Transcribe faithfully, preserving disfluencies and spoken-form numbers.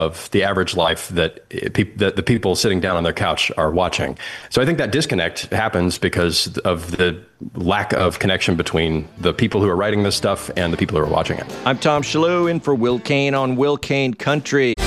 of the average life that, pe- that the people sitting down on their couch are watching. So I think that disconnect happens because of the lack of connection between the people who are writing this stuff and the people who are watching it. I'm Tom Shalhoub in for Will Cain on Will Cain Country.